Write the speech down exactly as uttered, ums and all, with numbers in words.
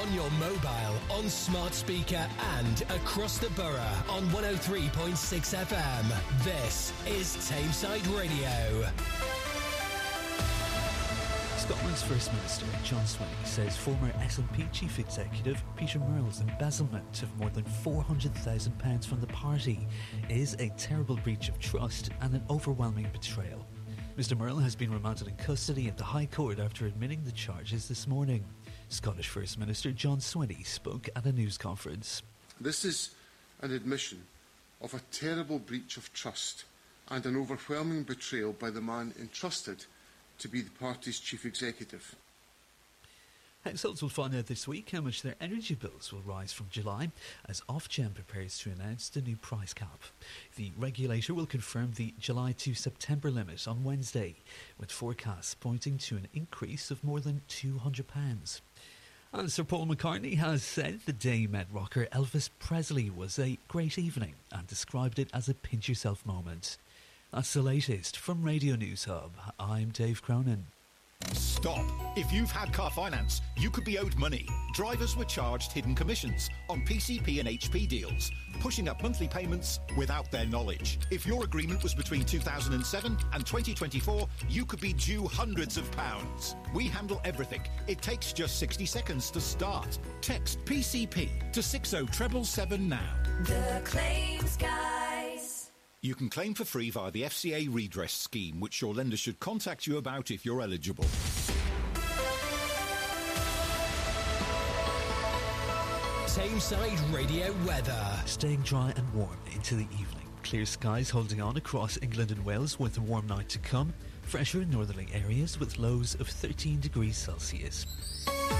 on your mobile, on smart speaker and across the borough on one oh three point six F M. This is Tameside Radio. Scotland's First Minister, John Swinney, says former S N P Chief Executive Peter Murrell's embezzlement of more than four hundred thousand pounds from the party is a terrible breach of trust and an overwhelming betrayal. Mister Murrell has been remanded in custody at the High Court after admitting the charges this morning. Scottish First Minister John Swinney spoke at a news conference. This is an admission of a terrible breach of trust and an overwhelming betrayal by the man entrusted to be the party's chief executive. Households will find out this week how much their energy bills will rise from July as Ofgem prepares to announce the new price cap. The regulator will confirm the July to September limit on Wednesday, with forecasts pointing to an increase of more than two hundred pounds. And Sir Paul McCartney has said the day he met rocker Elvis Presley was a great evening and described it as a pinch-yourself moment. That's the latest from Radio News Hub. I'm Dave Cronin. Stop. If you've had car finance, you could be owed money. Drivers were charged hidden commissions on P C P and H P deals, pushing up monthly payments without their knowledge. If your agreement was between two thousand seven and twenty twenty-four, you could be due hundreds of pounds. We handle everything. It takes just sixty seconds to start. Text P C P to six oh seven seven now. The Claims Guys. You can claim for free via the F C A redress scheme, which your lender should contact you about if you're eligible. Tameside Radio weather. Staying dry and warm into the evening. Clear skies holding on across England and Wales with a warm night to come. Fresher in northerly areas with lows of thirteen degrees Celsius.